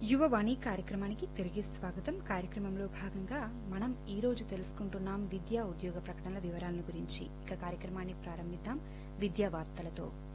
యువవాణి కార్యక్రమానికి తిరిగి స్వాగతం. కార్యక్రమంలో భాగంగా మనం ఈ రోజు తెలుసుకుంటున్నాం విద్యా ఉద్యోగ ప్రకటనల వివరాలను గురించి. ఇక కార్యక్రమాన్ని ప్రారంభిద్దాం విద్యా వార్తలతో.